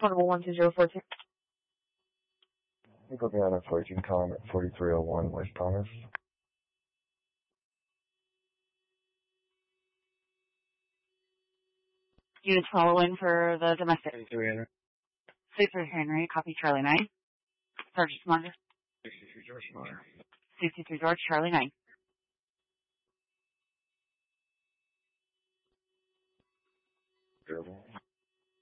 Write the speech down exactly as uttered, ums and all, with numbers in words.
Portable one two zero four two. Eagle Diana fourteen calling at forty-three oh one West Thomas. Units following for the domestic. twenty-three Henry. sixty-three Henry, copy Charlie nine. Sergeant Smarter. sixty-three George Miller. sixty-three George, Charlie nine.